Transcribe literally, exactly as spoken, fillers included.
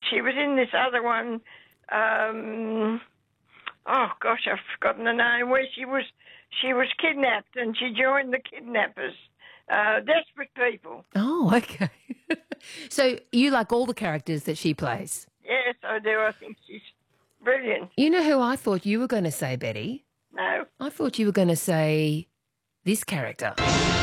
she was in this other one. Um, oh gosh, I've forgotten the name. Where she was, she was kidnapped and she joined the kidnappers. Uh, Desperate People. Oh, okay. So you like all the characters that she plays? Yes, I do. I think she's brilliant. You know who I thought you were going to say, Betty? No. I thought you were going to say this character.